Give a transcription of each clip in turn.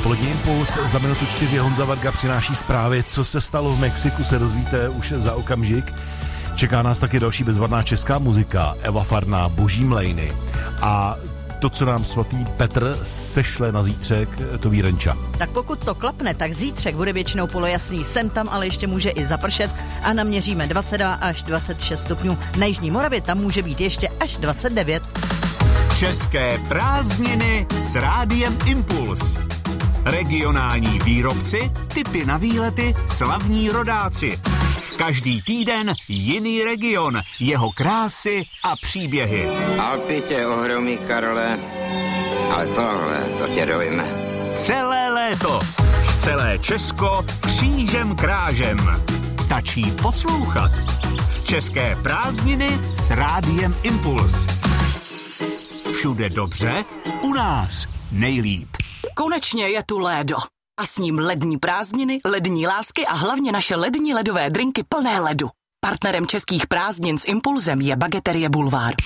Polední impuls, za minutu 4 Honza Varga přináší zprávy, co se stalo v Mexiku, se dozvíte už za okamžik. Čeká nás taky další bezvadná česká muzika, Eva Farná, Boží mlejny a to, co nám svatý Petr sešle na zítřek, to ví Renča. Tak pokud to klapne, tak zítřek bude většinou polojasný, sem tam ale ještě může i zapršet a naměříme 22 až 26 stupňů. Na Jižní Moravě tam může být ještě až 29. České prázdniny s Rádiem Impuls. Regionální výrobci, tipy na výlety, slavní rodáci. Každý týden jiný region, jeho krásy a příběhy. Alpy tě ohromí, Karole, ale tohle, to tě dojme. Celé léto, celé Česko křížem krážem. Stačí poslouchat. České prázdniny s Rádiem Impuls. Všude dobře, u nás nejlíp. Konečně je tu lédo. A s ním lední prázdniny, lední lásky a hlavně naše lední ledové drinky plné ledu. Partnerem českých prázdnin s Impulzem je Bageterie Boulevard.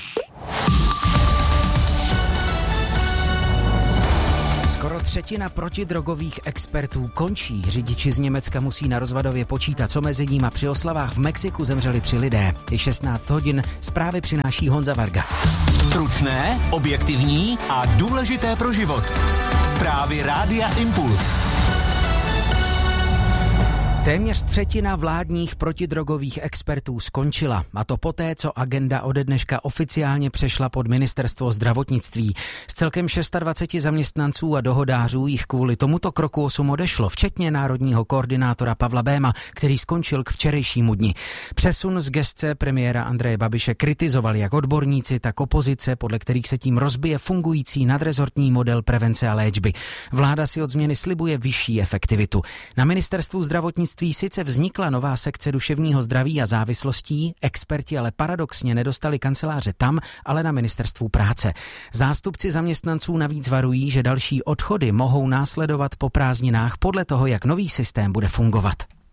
Skoro třetina protidrogových expertů končí. Řidiči z Německa musí na Rozvadově počítat s omezením a při oslavách v Mexiku zemřeli 3 lidé. Je 16 hodin, zprávy přináší Honza Varga. Stručné, objektivní a důležité pro život. Zprávy Rádia Impuls. Téměř třetina vládních protidrogových expertů skončila, a to poté, co agenda ode dneška oficiálně přešla pod ministerstvo zdravotnictví. Z celkem 26 zaměstnanců a dohodářů jich kvůli tomuto kroku 8 odešlo, včetně národního koordinátora Pavla Béma, který skončil k včerejšímu dni. Přesun z gesce premiéra Andreje Babiše kritizovali jak odborníci, tak opozice, podle kterých se tím rozbije fungující nadrezortní model prevence a léčby. Vláda si od změny slibuje vyšší efektivitu. Na ministerstvu zdravotnictví sice vznikla nová sekce duševního zdraví a závislostí, experti ale paradoxně nedostali kanceláře tam, ale na ministerstvu práce. Zástupci zaměstnanců navíc varují, že další odchody mohou následovat po prázdninách podle toho, jak nový systém bude fungovat.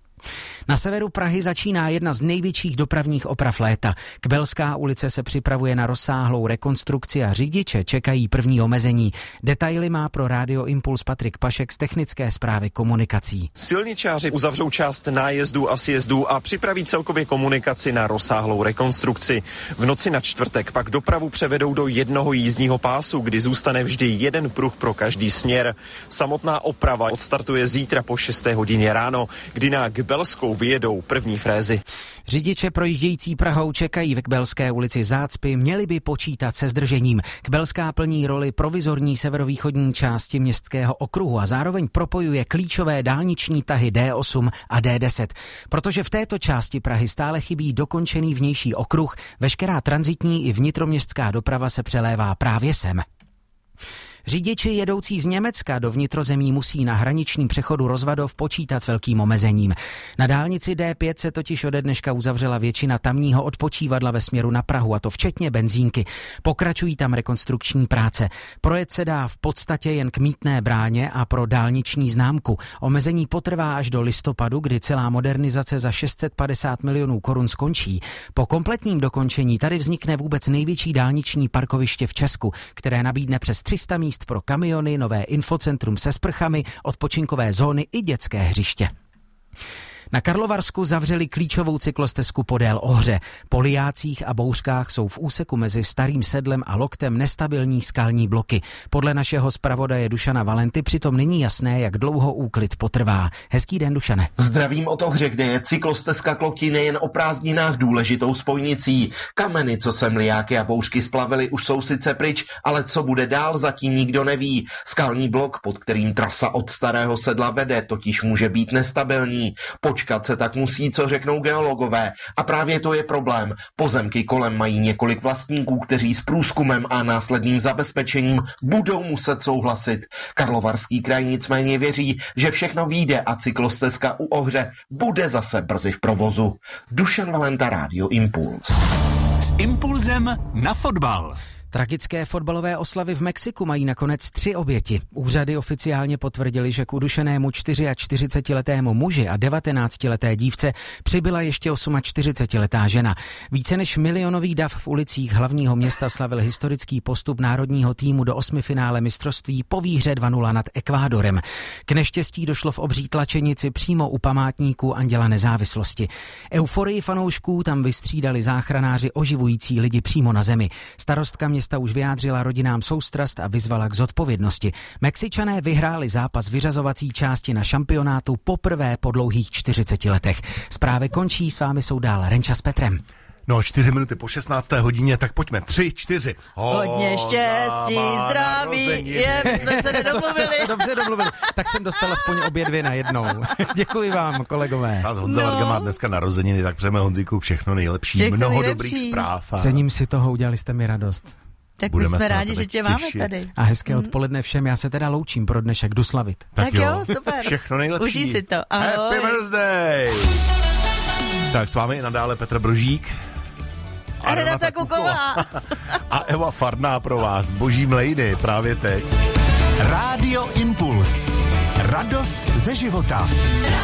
Na severu Prahy začíná jedna z největších dopravních oprav léta. Kbelská ulice se připravuje na rozsáhlou rekonstrukci a řidiče čekají první omezení. Detaily má pro Rádio Impuls Patrik Pašek z technické správy komunikací. Silničáři uzavřou část nájezdů a sjezdů a připraví celkově komunikaci na rozsáhlou rekonstrukci. V noci na čtvrtek pak dopravu převedou do jednoho jízdního pásu, kdy zůstane vždy jeden pruh pro každý směr. Samotná oprava odstartuje zítra po 6 hodině ráno, kdy na Kbelskou vyjedou první frézy. Řidiče projíždějící Prahou čekají v Kbelské ulici zácpy, měli by počítat se zdržením. Kbelská plní roli provizorní severovýchodní části městského okruhu a zároveň propojuje klíčové dálniční tahy D8 a D10. Protože v této části Prahy stále chybí dokončený vnější okruh, veškerá tranzitní i vnitroměstská doprava se přelévá právě sem. Řidiči jedoucí z Německa do vnitrozemí musí na hraničním přechodu Rozvadov počítat s velkým omezením. Na dálnici D5 se totiž ode dneška uzavřela většina tamního odpočívadla ve směru na Prahu, a to včetně benzínky. Pokračují tam rekonstrukční práce. Projet se dá v podstatě jen k mýtné bráně a pro dálniční známku. Omezení potrvá až do listopadu, kdy celá modernizace za 650 milionů korun skončí. Po kompletním dokončení tady vznikne vůbec největší dálniční parkoviště v Česku, které nabídne přes 300 míst pro kamiony, nové infocentrum se sprchami, odpočinkové zóny i dětské hřiště. Na Karlovarsku zavřeli klíčovou cyklostezku podél Ohře. Po lijácích a bouřkách jsou v úseku mezi Starým Sedlem a Loktem nestabilní skalní bloky. Podle našeho zpravodaje Dušana Valenty přitom není jasné, jak dlouho úklid potrvá. Hezký den, Dušane. Zdravím od Ohře, kde je cyklostezka k Lokti nejen o prázdninách důležitou spojnicí. Kameny, co sem lijáky a bouřky splavily, už jsou sice pryč, ale co bude dál, zatím nikdo neví. Skalní blok, pod kterým trasa od Starého Sedla vede, totiž může být nestabilní. Počkat se tak musí, co řeknou geologové. A právě to je problém. Pozemky kolem mají několik vlastníků, kteří s průzkumem a následným zabezpečením budou muset souhlasit. Karlovarský kraj nicméně věří, že všechno vyjde a cyklostezka u Ohře bude zase brzy v provozu. Dušan Valenta, Rádio Impuls. S Impulzem na fotbal. Tragické fotbalové oslavy v Mexiku mají nakonec 3 oběti. Úřady oficiálně potvrdili, že k udušenému 44letému muži a 19leté dívce přibyla ještě 48letá žena. Více než milionový dav v ulicích hlavního města slavil historický postup národního týmu do 8finále mistrovství po výhře 2-0 nad Ekvádorem. K neštěstí došlo v obří tlačenici přímo u památníku Anděla nezávislosti. Euforii fanoušků tam vystřídali záchranáři oživující lidi přímo na zemi. Starostka města už vyjádřila rodinám soustrast a vyzvala k zodpovědnosti. Mexičané vyhráli zápas vyřazovací části na šampionátu poprvé po dlouhých 40 letech. Zprávy končí, s vámi jsou dál Renča s Petrem. No, 4 minuty po 16. hodině, tak pojďme. 3, 4. Hodně štěstí, zdraví, my jsme se nedomluvili. Dobře domluvili. Tak jsem dostal aspoň obě 2 najednou. Děkuji vám, kolegové. Honza Varga má dneska narozeniny, tak přejeme Honzíku všechno nejlepší. Všechno Mnoho nejlepší. dobrých zpráv. Cením si toho, udělali jste mi radost. Tak my jsme rádi, že tě máme tady. A hezké odpoledne všem, já se teda loučím pro dnešek, jdu slavit. Tak jo, super. Všechno nejlepší. Užij si to. Ahoj. Happy birthday. Tak s vámi i nadále Petr Brožík. A Renata Kuková. A Eva Farná pro vás. Boží mlejny právě teď. Rádio Impuls. Radost ze života.